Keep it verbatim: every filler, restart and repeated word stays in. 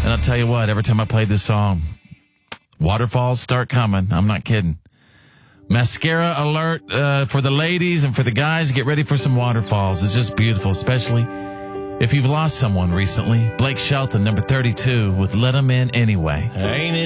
And I'll tell you what, every time I played this song, waterfalls start coming. I'm not kidding. Mascara alert uh, for the ladies and for the guys. Get ready for some waterfalls. It's just beautiful, especially if you've lost someone recently. Blake Shelton, number thirty-two, with Let 'Em In Anyway. Ain't it